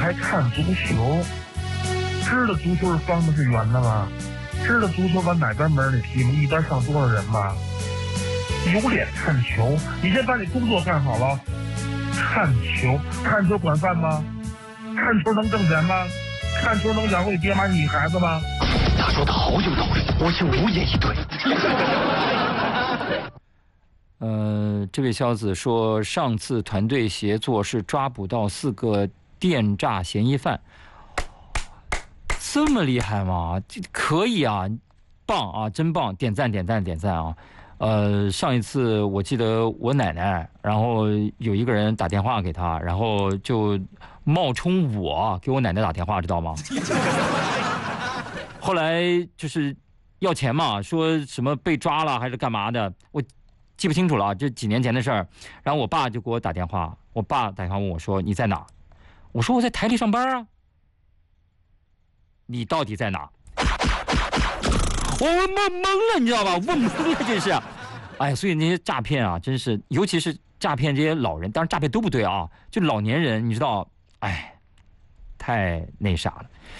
还看足球？知道足球是方的是圆的吗？知道足球往哪边门里踢吗？一边上多少人吗？有脸看球？你先把你工作干好了。看球管饭吗？看球能挣钱吗？看球能养活你爹妈你孩子吗？ 他说的好有道理，我竟无言以对。 这位小子说，上次团队协作是抓捕到4个电诈嫌疑犯，这么厉害吗？可以啊，棒啊，真棒，点赞啊！上一次我记得我奶奶，然后有一个人打电话给她，然后就冒充我给我奶奶打电话，知道吗？后来就是要钱嘛，说什么被抓了还是干嘛的，我记不清楚了，这几年前的事儿。然后我爸就给我打电话，我爸打电话问我说：“你在哪？”我说：“我在台里上班啊。”你到底在哪？我懵了，你知道吧？问懵了，真是。哎，所以那些诈骗啊，真是，尤其是诈骗这些老人，当然诈骗都不对啊，就老年人，你知道，哎，太那啥了。